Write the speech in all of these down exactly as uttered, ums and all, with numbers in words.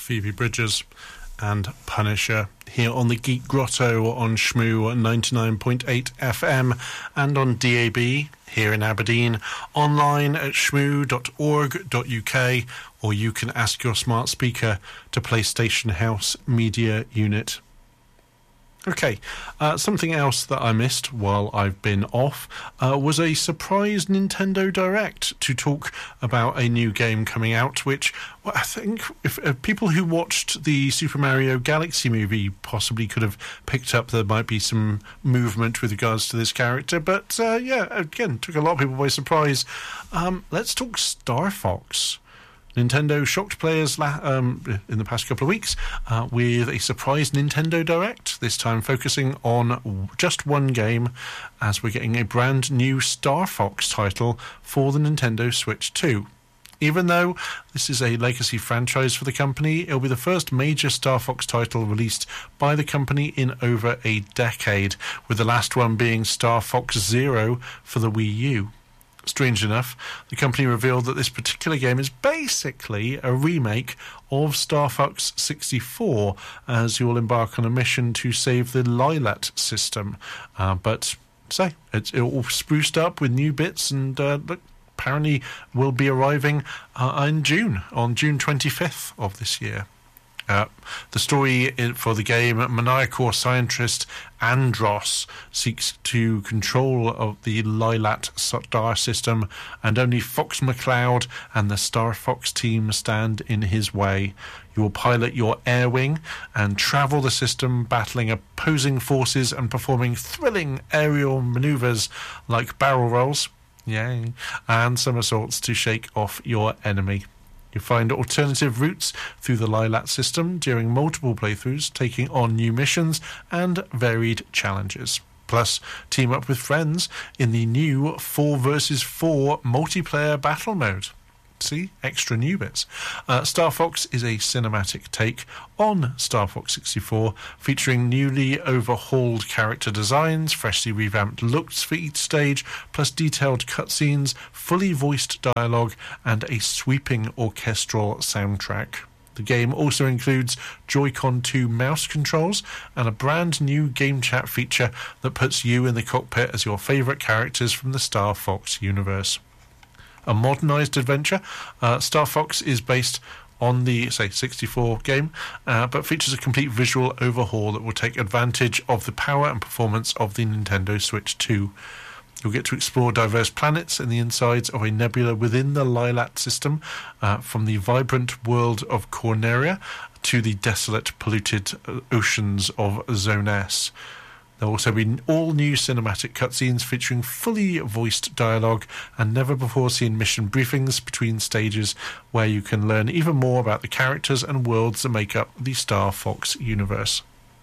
Phoebe Bridgers and Punisher here on the Geek Grotto on Shmoo ninety-nine point eight F M and on D A B here in Aberdeen, online at shmoo dot org dot U K, or you can ask your smart speaker to play Station House Media Unit. Okay, uh, something else that I missed while I've been off uh, was a surprise Nintendo Direct to talk about a new game coming out, which well, I think if uh, people who watched the Super Mario Galaxy movie possibly could have picked up there might be some movement with regards to this character. But uh, yeah, again, took a lot of people by surprise. Um, let's talk Star Fox. Nintendo shocked players la- um, in the past couple of weeks uh, with a surprise Nintendo Direct, this time focusing on w- just one game, as we're getting a brand new Star Fox title for the Nintendo Switch two. Even though this is a legacy franchise for the company, it'll be the first major Star Fox title released by the company in over a decade, with the last one being Star Fox Zero for the Wii U. Strange enough, the company revealed that this particular game is basically a remake of Star Fox sixty-four, as you'll embark on a mission to save the Lylat system. Uh, but, say, it's it all spruced up with new bits and, uh, look, apparently will be arriving uh, in June, on June twenty-fifth of this year. Uh, the story for the game, maniacal scientist Andros seeks to control of the Lylat star system, and only Fox McCloud and the Star Fox team stand in his way. You will pilot your air wing and travel the system, battling opposing forces and performing thrilling aerial maneuvers like barrel rolls, yay, and somersaults to shake off your enemy. You find alternative routes through the Lylat system during multiple playthroughs, taking on new missions and varied challenges. Plus, team up with friends in the new four versus four multiplayer battle mode. See? Extra new bits. Uh, Star Fox is a cinematic take on Star Fox sixty-four, featuring newly overhauled character designs, freshly revamped looks for each stage, plus detailed cutscenes, fully voiced dialogue, and a sweeping orchestral soundtrack. The game also includes Joy-Con two mouse controls and a brand new game chat feature that puts you in the cockpit as your favourite characters from the Star Fox universe. A modernised adventure, uh, Star Fox is based on the, say, sixty-four game, uh, but features a complete visual overhaul that will take advantage of the power and performance of the Nintendo Switch two. You'll get to explore diverse planets and the insides of a nebula within the Lylat system, uh, from the vibrant world of Corneria to the desolate, polluted uh, oceans of Zone S. There will also be all new cinematic cutscenes featuring fully voiced dialogue and never-before-seen mission briefings between stages, where you can learn even more about the characters and worlds that make up the Star Fox universe.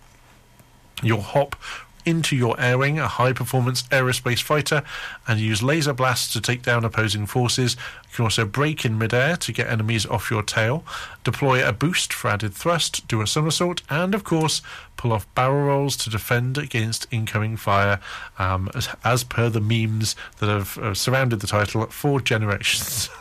You'll hop into your air wing, a high-performance aerospace fighter, and use laser blasts to take down opposing forces. You can also brake in midair to get enemies off your tail, deploy a boost for added thrust, do a somersault, and, of course, pull off barrel rolls to defend against incoming fire, um, as, as per the memes that have uh, surrounded the title for generations.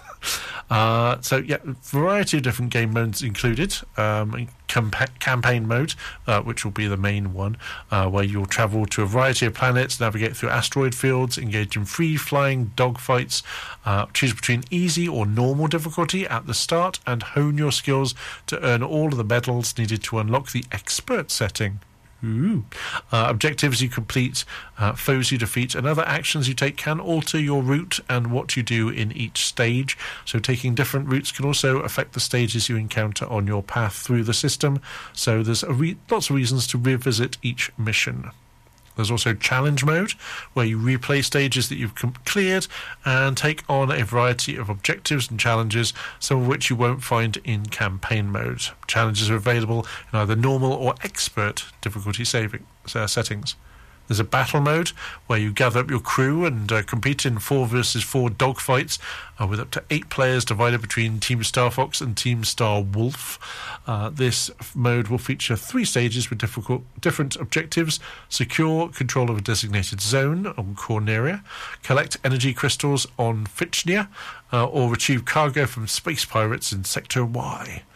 Uh, so, yeah, variety of different game modes included. Um, campa- campaign mode, uh, which will be the main one, uh, where you'll travel to a variety of planets, navigate through asteroid fields, engage in free-flying dogfights, uh, choose between easy or normal difficulty at the start, and hone your skills to earn all of the medals needed to unlock the expert setting. Ooh. Uh, objectives you complete, uh, foes you defeat, and other actions you take can alter your route and what you do in each stage. So taking different routes can also affect the stages you encounter on your path through the system. So there's a re- lots of reasons to revisit each mission. There's also challenge mode, where you replay stages that you've com- cleared and take on a variety of objectives and challenges, some of which you won't find in campaign mode. Challenges are available in either normal or expert difficulty saving, uh, settings. There's a battle mode where you gather up your crew and uh, compete in four versus four dogfights uh, with up to eight players divided between Team Star Fox and Team Star Wolf. Uh, this mode will feature three stages with difficult, different objectives: secure control of a designated zone on Corneria, collect energy crystals on Fichnia, uh, or retrieve cargo from space pirates in Sector Y.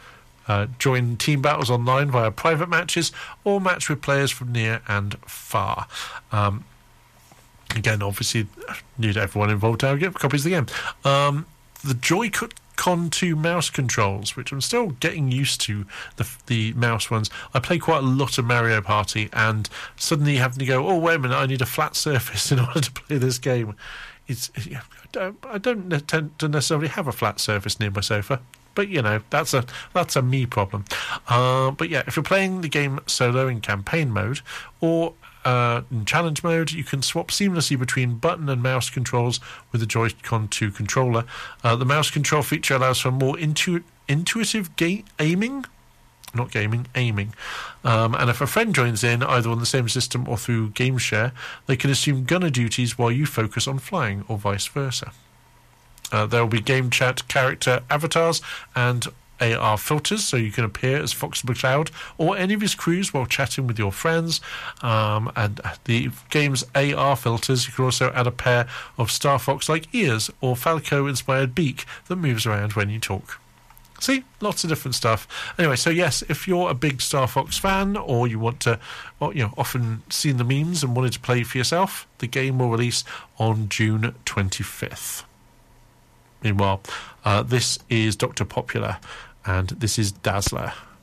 Uh, join team battles online via private matches or match with players from near and far. Um, again, obviously, need everyone involved to get copies of the game. Um, the Joy-Con two mouse controls, which I'm still getting used to, the the mouse ones. I play quite a lot of Mario Party, and suddenly having to go, oh, wait a minute, I need a flat surface in order to play this game. It's I don't, I don't tend to necessarily have a flat surface near my sofa. But, you know, that's a that's a me problem. Uh, but, yeah, if you're playing the game solo in campaign mode or uh, in challenge mode, you can swap seamlessly between button and mouse controls with the Joy-Con two controller. Uh, the mouse control feature allows for more intu- intuitive ga- aiming. Not gaming, aiming. Um, and if a friend joins in, either on the same system or through game share, they can assume gunner duties while you focus on flying, or vice versa. Uh, there will be game chat character avatars and A R filters, so you can appear as Fox McCloud or any of his crews while chatting with your friends. Um, and the game's A R filters, you can also add a pair of Star Fox-like ears or Falco-inspired beak that moves around when you talk. See, lots of different stuff. Anyway, so yes, if you're a big Star Fox fan or you want to, well, you know, often seen the memes and wanted to play for yourself, the game will release on June twenty-fifth. Meanwhile, uh, this is Doctor Popular, and this is Dazzler.